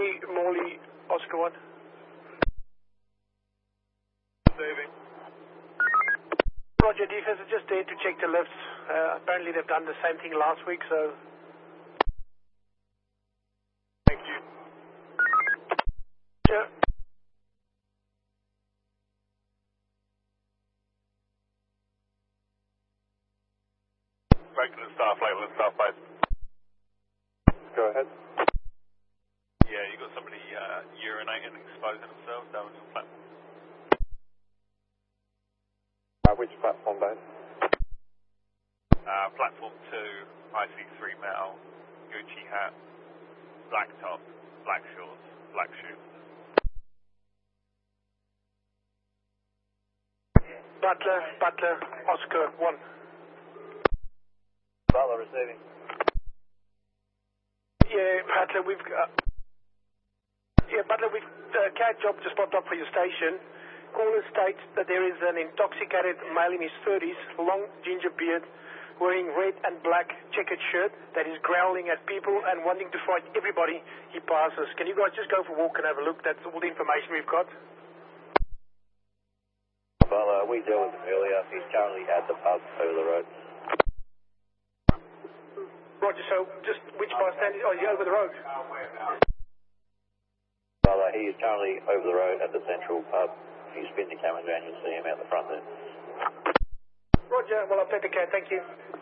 Morley, Oscar 1. Saving. Roger, defense is just there to check the lifts. Apparently they've done the same thing last week, so... Thank you. Sure. Back to the staff, Lakeland staff base. Go ahead. Yeah, you got somebody urinating and exposing themselves down on your platform. Which platform base? Platform 2, IC3 metal, Gucci hat, black top, black shorts, black shoes. Butler, Oscar 1. Butler receiving. Yeah, Butler, we've CAD job just popped up for your station. Caller states that there is an intoxicated male in his 30s, long ginger beard, wearing red and black checkered shirt that is growling at people and wanting to fight everybody he passes. Can you guys just go for a walk and have a look? That's all the information we've got. Well, we dealt with him earlier. He's currently at the pub over the road. Roger, so just which bus stand is... Oh, you're over the road? Well, he is currently over the road at the central pub. If you spin the camera down, you'll see him out the front there. Roger, well, I'll take the CAD, thank you.